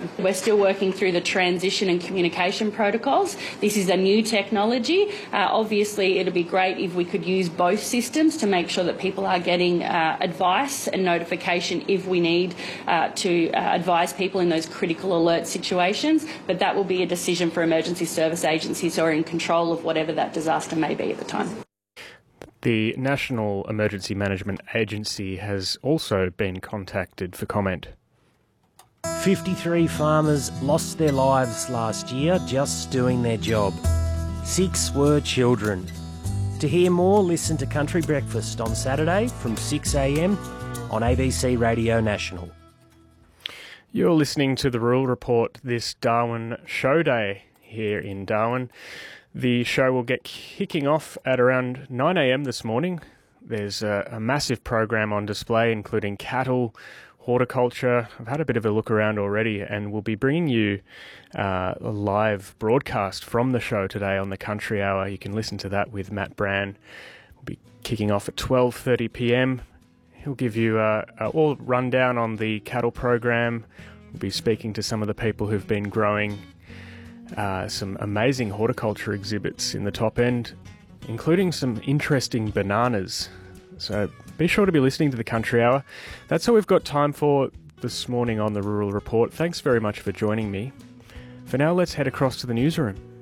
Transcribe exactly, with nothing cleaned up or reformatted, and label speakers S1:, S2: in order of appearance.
S1: We're still working through the transition and communication protocols. This is a new technology. Uh, obviously, it'd be great if we could use both systems to make sure that people are getting uh, advice and notification if we need uh, to uh, advise people in those critical alert situations. But that will be a decision for emergency service agencies who are in control of whatever that disaster may be at the time.
S2: The National Emergency Management Agency has also been contacted for comment.
S3: fifty-three farmers lost their lives last year just doing their job. Six were children. To hear more, listen to Country Breakfast on Saturday from six a m on A B C Radio National.
S2: You're listening to the Rural Report this Darwin Show Day here in Darwin. The show will get kicking off at around nine a m this morning. There's a, a massive program on display, including cattle, horticulture. I've had a bit of a look around already, and we'll be bringing you uh, a live broadcast from the show today on the Country Hour. You can listen to that with Matt Brand. We'll be kicking off at twelve thirty p m. He'll give you a, a all rundown on the cattle program. We'll be speaking to some of the people who've been growing uh, some amazing horticulture exhibits in the top end, including some interesting bananas. So be sure to be listening to the Country Hour. That's all we've got time for this morning on the Rural Report. Thanks very much for joining me. For now, let's head across to the newsroom.